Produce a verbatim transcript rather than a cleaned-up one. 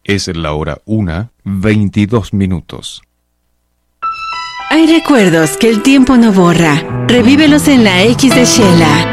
Es la hora una, veintidós minutos. Hay recuerdos que el tiempo no borra. Revívelos en la X de Shela.